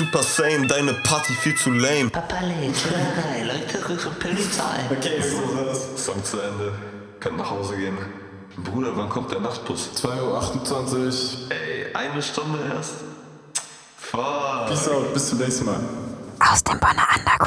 super sane, deine Party viel zu lame. Leute, ruf zur Polizei. Okay, so. Song zu Ende. Kann nach Hause gehen. Bruder, wann kommt der Nachtbus? 2:28 Uhr. Ey, 1 Stunde erst? Fuck. Peace out, bis zum nächsten Mal. Aus dem Bonner Underground.